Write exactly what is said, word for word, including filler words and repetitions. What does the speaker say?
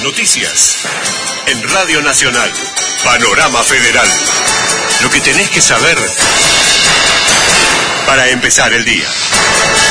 noticias. En Radio Nacional, Panorama Federal. Lo que tenés que saber para empezar el día.